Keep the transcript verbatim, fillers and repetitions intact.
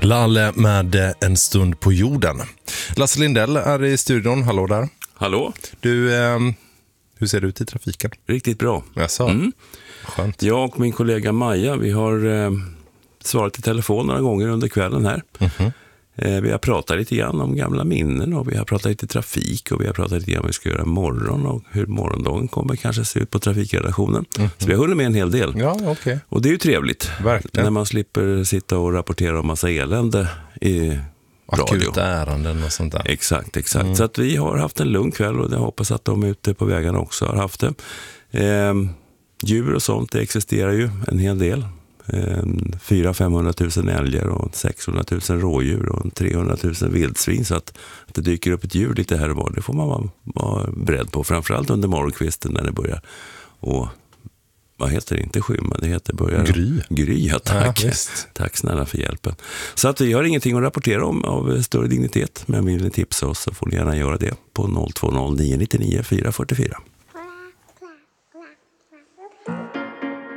Lalle med En stund på jorden. Lasse Lindell är i studion. Hallå där. Hallå. Du, eh, hur ser det ut i trafiken? Riktigt bra. Jaså? Mm. Skönt. Jag och min kollega Maja, vi har eh, svarat i telefon några gånger under kvällen här. Mm-hmm. Eh, vi har pratat lite grann om gamla minnen och vi har pratat lite trafik och vi har pratat lite grann om vad vi ska göra imorgon och hur morgondagen kommer kanske se ut på trafikredaktionen. Mm-hmm. Så vi har hunnit med en hel del. Ja, okej. Okay. Och det är ju trevligt. Verkligen. När man slipper sitta och rapportera om massa elände i akuta ärenden och sånt där. Exakt, exakt. Mm. Mm. Så att vi har haft en lugn kväll och jag hoppas att de ute på vägarna också har haft det. Eh, djur och sånt, det existerar ju en hel del. Eh, fyra femhundratusen älgar och sexhundratusen rådjur och trehundratusen vildsvin, så att, att det dyker upp ett djur lite här och var. Det får man vara, vara beredd på, framförallt under morgonkvisten när det börjar. Och vad heter det? Inte skymma, det heter börja... Gry. Gry, ja, tack. Ja, tack snälla för hjälpen. Så att vi har ingenting att rapportera om av större dignitet, men vill ni tipsa oss så får ni gärna göra det på noll två noll nio nio nio fyra fyra fyra.